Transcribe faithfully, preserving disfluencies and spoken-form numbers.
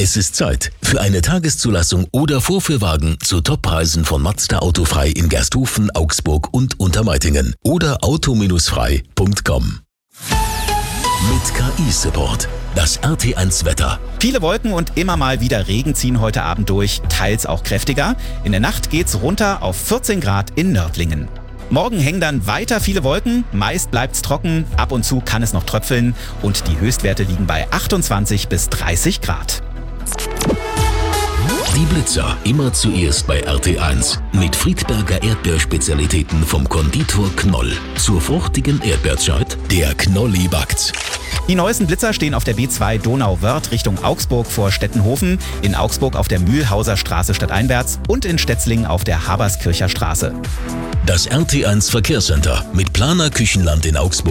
Es ist Zeit für eine Tageszulassung oder Vorführwagen zu Toppreisen von Mazda Autofrei in Gersthofen, Augsburg und Untermeitingen oder auto frei punkt com. Mit K I-Support. Das R T eins Wetter. Viele Wolken und immer mal wieder Regen ziehen heute Abend durch, teils auch kräftiger. In der Nacht geht's runter auf vierzehn Grad in Nördlingen. Morgen hängen dann weiter viele Wolken, meist bleibt's trocken, ab und zu kann es noch tröpfeln und die Höchstwerte liegen bei achtundzwanzig bis dreißig Grad. Die Blitzer immer zuerst bei R T eins mit Friedberger Erdbeerspezialitäten vom Konditor Knoll. Zur fruchtigen Erdbeerzeit, der Knolli backt's. Die neuesten Blitzer stehen auf der B zwei Donauwörth Richtung Augsburg vor Stettenhofen, in Augsburg auf der Mühlhauser Straße stadteinwärts und in Stetzling auf der Haberskircher Straße. Das R T eins Verkehrscenter mit Planer Küchenland in Augsburg.